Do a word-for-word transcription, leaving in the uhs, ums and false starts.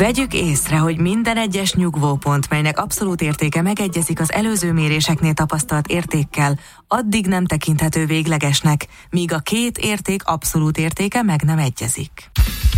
Vegyük észre, hogy minden egyes nyugvópont, melynek abszolút értéke megegyezik az előző méréseknél tapasztalt értékkel, addig nem tekinthető véglegesnek, míg a két érték abszolút értéke meg nem egyezik.